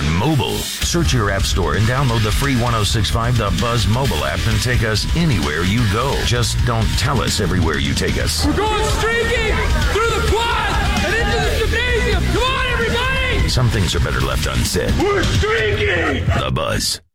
on mobile. Search your app store and download the free 106.5 The Buzz mobile app and take us anywhere you go. Just don't tell us everywhere you take us. We're going streaking through the quad and into the gymnasium. Come on, everybody! Some things are better left unsaid. We're streaking! The Buzz.